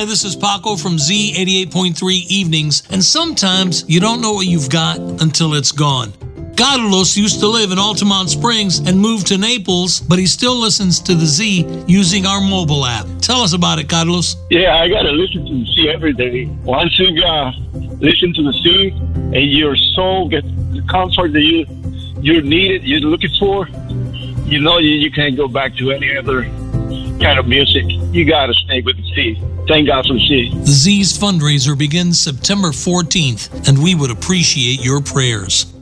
Hi, this is Paco from Z88.3 Evenings, and sometimes you don't know what you've got until it's gone. Carlos used to live in Altamont Springs and moved to Naples, but he still listens to the Z using our mobile app. Tell us about it, Carlos. Yeah, I got to listen to the Z every day. Once you listen to the Z and your soul gets the comfort that you needed, you're looking for, you know you can't go back to any other kind of music. You got to stay with the Z. Thank God for the Z. The Z's fundraiser begins September 14th, and we would appreciate your prayers.